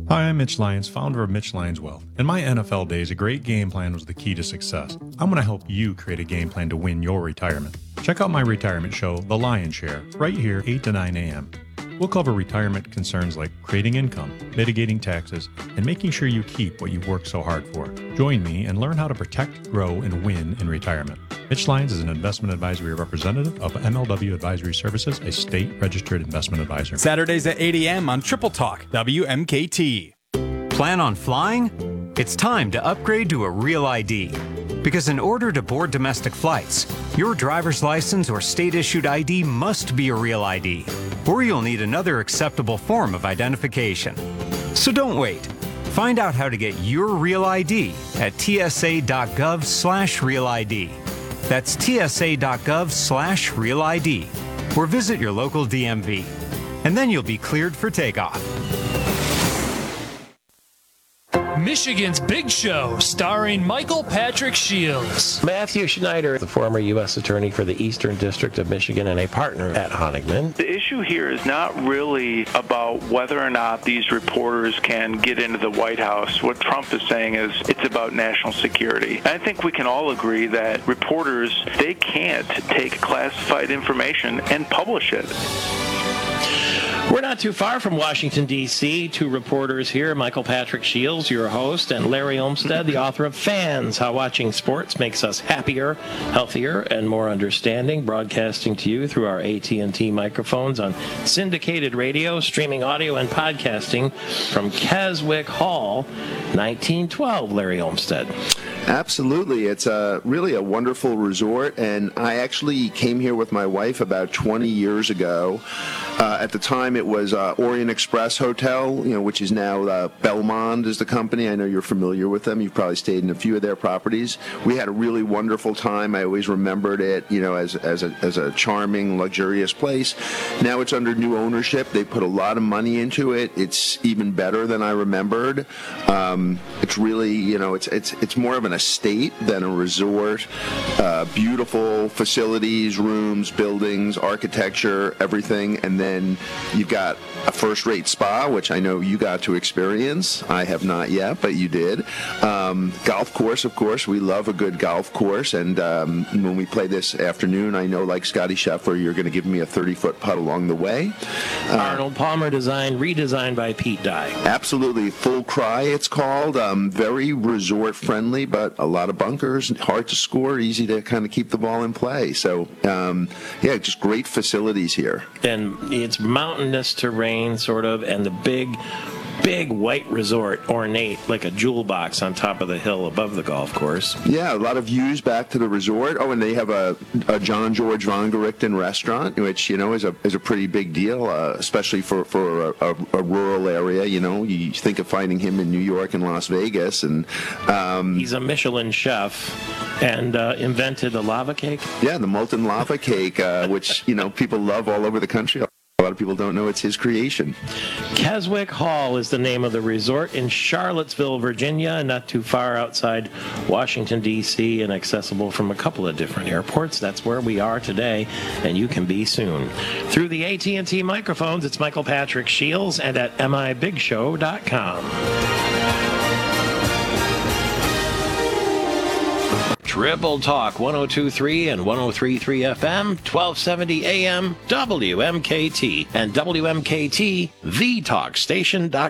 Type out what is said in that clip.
Hi, I'm Mitch Lyons, founder of Mitch Lyons Wealth. In my NFL days, a great game plan was the key to success. I'm going to help you create a game plan to win your retirement. Check out my retirement show, The Lion's Share, right here, 8 to 9 a.m. We'll cover retirement concerns like creating income, mitigating taxes, and making sure you keep what you've worked so hard for. Join me and learn how to protect, grow, and win in retirement. Mitch Lyons is an investment advisory representative of MLW Advisory Services, a state-registered investment advisor. Saturdays at 8 a.m. on Triple Talk, WMKT. Plan on flying? It's time to upgrade to a Real ID. Because in order to board domestic flights, your driver's license or state-issued ID must be a Real ID, or you'll need another acceptable form of identification. So don't wait. Find out how to get your Real ID at tsa.gov/Real ID. That's tsa.gov/Real ID, or visit your local DMV. And then you'll be cleared for takeoff. Michigan's Big Show, starring Michael Patrick Shields. Matthew Schneider, the former U.S. Attorney for the Eastern District of Michigan and a partner at Honigman. The issue here is not really about whether or not these reporters can get into the White House. What Trump is saying is it's about national security. And I think we can all agree that reporters, they can't take classified information and publish it. We're not too far from Washington, D.C. Two reporters here, Michael Patrick Shields, your host, and Larry Olmsted, the author of Fans, How Watching Sports Makes Us Happier, Healthier, and More Understanding, broadcasting to you through our AT&T microphones on syndicated radio, streaming audio, and podcasting from Keswick Hall, 1912, Larry Olmsted. Absolutely. It's really a wonderful resort, and I actually came here with my wife about 20 years ago. At the time, it was Orient Express Hotel, which is now Belmond is the company. I know you're familiar with them. You've probably stayed in a few of their properties. We had a really wonderful time. I always remembered it, as a charming, luxurious place. Now it's under new ownership. They put a lot of money into it. It's even better than I remembered. It's really, it's more of an estate than a resort. Beautiful facilities, rooms, buildings, architecture, everything. And then you've got a first-rate spa, which I know you got to experience. I have not yet, but you did. Golf course, of course. We love a good golf course. And when we play this afternoon, I know, like Scotty Scheffler, you're going to give me a 30-foot putt along the way. Arnold Palmer design, redesigned by Pete Dye. Absolutely. Full Cry, it's called. Very resort-friendly, but a lot of bunkers, hard to score, easy to kind of keep the ball in play. So, just great facilities here. And it's mountainous terrain, sort of, and the big white resort, ornate, like a jewel box on top of the hill above the golf course. Yeah, a lot of views back to the resort. Oh, and they have a John George von Gerichten restaurant, which, is a pretty big deal, especially for a rural area. You think of finding him in New York and Las Vegas. And he's a Michelin chef and invented the lava cake. Yeah, the molten lava cake, which, people love all over the country. A lot of people don't know it's his creation. Keswick Hall is the name of the resort in Charlottesville, Virginia, not too far outside Washington, D.C., and accessible from a couple of different airports. That's where we are today, and you can be soon. Through the AT&T microphones, it's Michael Patrick Shields and at mibigshow.com. Triple Talk 102.3 and 103.3 FM, 1270 AM, WMKT, and WMKT, thetalkstation.com.